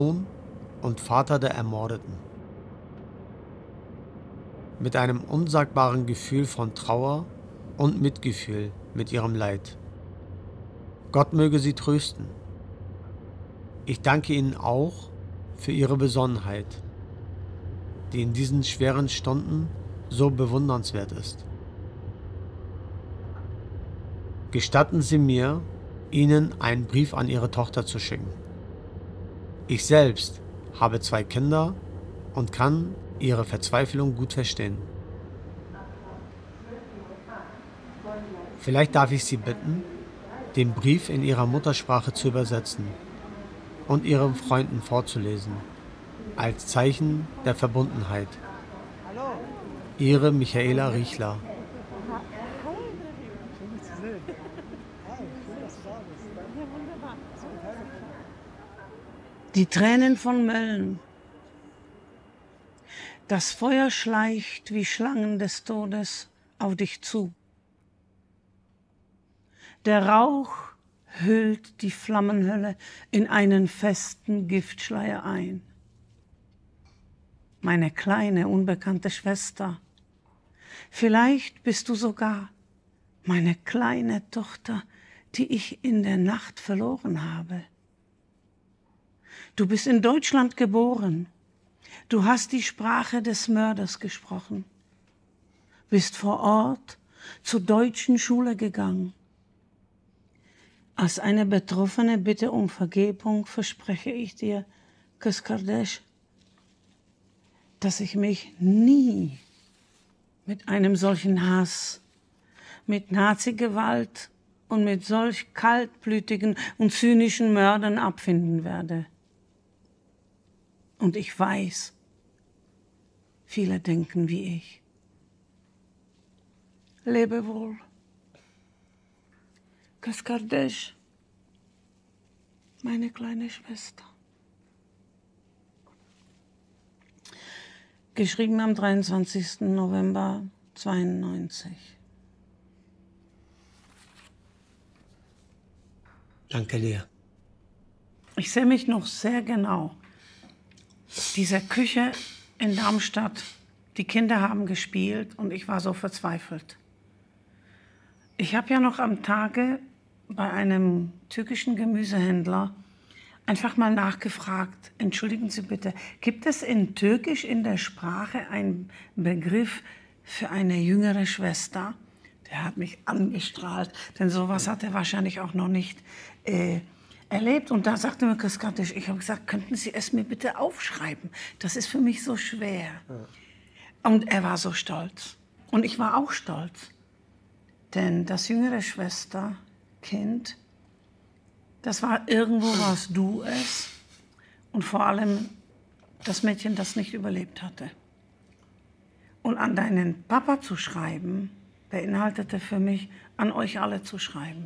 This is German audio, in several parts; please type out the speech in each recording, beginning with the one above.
Sohn und Vater der Ermordeten. Mit einem unsagbaren Gefühl von Trauer und Mitgefühl mit ihrem Leid. Gott möge sie trösten. Ich danke Ihnen auch für Ihre Besonnenheit, die in diesen schweren Stunden so bewundernswert ist. Gestatten Sie mir, Ihnen einen Brief an Ihre Tochter zu schicken. Ich selbst habe 2 Kinder und kann Ihre Verzweiflung gut verstehen. Vielleicht darf ich Sie bitten, den Brief in Ihrer Muttersprache zu übersetzen und Ihren Freunden vorzulesen, als Zeichen der Verbundenheit. Ihre Michaela Riechler. Die Tränen von Mölln. Das Feuer schleicht wie Schlangen des Todes auf dich zu. Der Rauch hüllt die Flammenhölle in einen festen Giftschleier ein. Meine kleine, unbekannte Schwester, vielleicht bist du sogar meine kleine Tochter, die ich in der Nacht verloren habe. Du bist in Deutschland geboren. Du hast die Sprache des Mörders gesprochen. Bist vor Ort zur deutschen Schule gegangen. Als eine Betroffene Bitte um Vergebung verspreche ich dir, Keskardäsch, dass ich mich nie mit einem solchen Hass, mit Nazi-Gewalt und mit solch kaltblütigen und zynischen Mördern abfinden werde. Und ich weiß, viele denken wie ich. Lebe wohl. Keskardäsch, meine kleine Schwester. Geschrieben am 23. November 1992. Danke dir. Ich sehe mich noch sehr genau. Diese Küche in Darmstadt, die Kinder haben gespielt und ich war so verzweifelt. Ich habe ja noch am Tage bei einem türkischen Gemüsehändler einfach mal nachgefragt, entschuldigen Sie bitte, gibt es in Türkisch in der Sprache einen Begriff für eine jüngere Schwester? Der hat mich angestrahlt, denn sowas hat er wahrscheinlich auch noch nicht erlebt. Und da sagte mir Keskardäsch, ich habe gesagt, könnten Sie es mir bitte aufschreiben? Das ist für mich so schwer. Ja. Und er war so stolz. Und ich war auch stolz. Denn das jüngere Schwesterkind, das war irgendwo, warst du es. Und vor allem das Mädchen, das nicht überlebt hatte. Und an deinen Papa zu schreiben, beinhaltete für mich, an euch alle zu schreiben.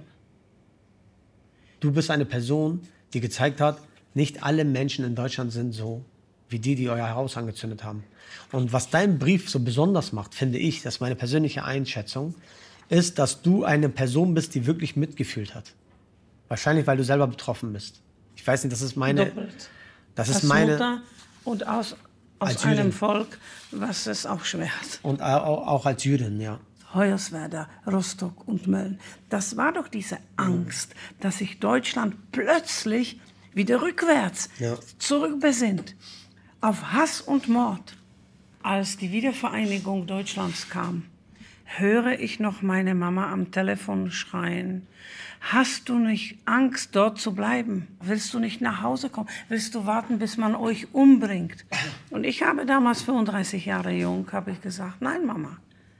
Du bist eine Person, die gezeigt hat, nicht alle Menschen in Deutschland sind so, wie die euer Haus angezündet haben. Und was dein Brief so besonders macht, finde ich, das ist meine persönliche Einschätzung, ist, dass du eine Person bist, die wirklich mitgefühlt hat. Wahrscheinlich, weil du selber betroffen bist. Ich weiß nicht, das ist meine... Doppelt. Das ist als meine... Mutter und aus einem Volk, was es auch schwer hat. Und auch als Jüdin, ja. Hoyerswerda, Rostock und Mölln. Das war doch diese Angst, dass sich Deutschland plötzlich wieder rückwärts zurückbesinnt auf Hass und Mord. Als die Wiedervereinigung Deutschlands kam, höre ich noch meine Mama am Telefon schreien: Hast du nicht Angst, dort zu bleiben? Willst du nicht nach Hause kommen? Willst du warten, bis man euch umbringt? Und ich habe damals, 35 Jahre jung, habe ich gesagt, nein, Mama.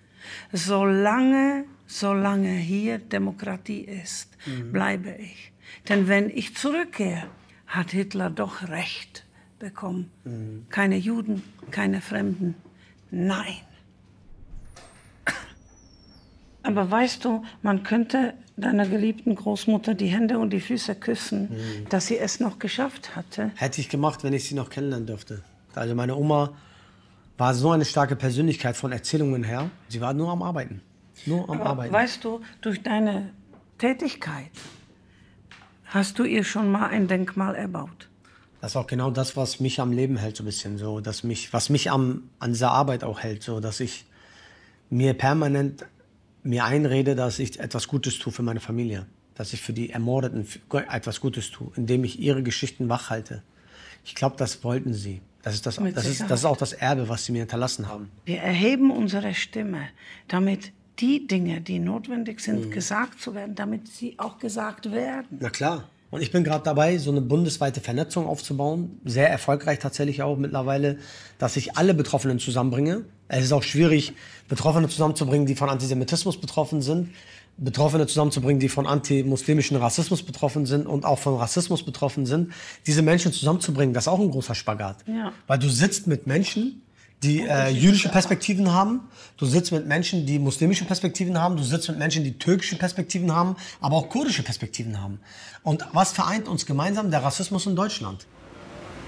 Solange hier Demokratie ist, bleibe ich. Denn wenn ich zurückgehe, hat Hitler doch Recht bekommen. Keine Juden, keine Fremden. Nein. Aber weißt du, man könnte deiner geliebten Großmutter die Hände und die Füße küssen, dass sie es noch geschafft hatte. Hätte ich gemacht, wenn ich sie noch kennenlernen dürfte. Also meine Oma war so eine starke Persönlichkeit von Erzählungen her. Sie war nur am Arbeiten. Nur am Arbeiten. Weißt du, durch deine Tätigkeit hast du ihr schon mal ein Denkmal erbaut. Das ist auch genau das, was mich am Leben hält, so ein bisschen so, was mich an dieser Arbeit auch hält, so, dass ich mir permanent einrede, dass ich etwas Gutes tue für meine Familie, dass ich für die Ermordeten etwas Gutes tue, indem ich ihre Geschichten wachhalte. Ich glaube, das wollten sie. Das ist auch das Erbe, was sie mir hinterlassen haben. Wir erheben unsere Stimme, damit die Dinge, die notwendig sind, gesagt zu werden, damit sie auch gesagt werden. Na klar. Und ich bin gerade dabei, so eine bundesweite Vernetzung aufzubauen. Sehr erfolgreich tatsächlich auch mittlerweile, dass ich alle Betroffenen zusammenbringe. Es ist auch schwierig, Betroffene zusammenzubringen, die von Antisemitismus betroffen sind. Betroffene zusammenzubringen, die von antimuslimischen Rassismus betroffen sind und auch von Rassismus betroffen sind. Diese Menschen zusammenzubringen, das ist auch ein großer Spagat. Ja. Weil du sitzt mit Menschen, die jüdische Perspektiven haben. Du sitzt mit Menschen, die muslimische Perspektiven haben. Du sitzt mit Menschen, die türkische Perspektiven haben, aber auch kurdische Perspektiven haben. Und was vereint uns gemeinsam? Der Rassismus in Deutschland.